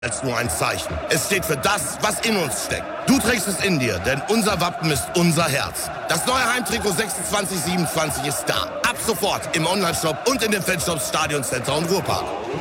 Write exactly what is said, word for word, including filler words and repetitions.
als nur ein Zeichen. Es steht für das, was in uns steckt. Du trägst es in dir, denn unser Wappen ist unser Herz. Das neue Heimtrikot sechsundzwanzig siebenundzwanzig ist da. Ab sofort im Onlineshop und in den Fanshops Stadioncenter und Ruhrpark.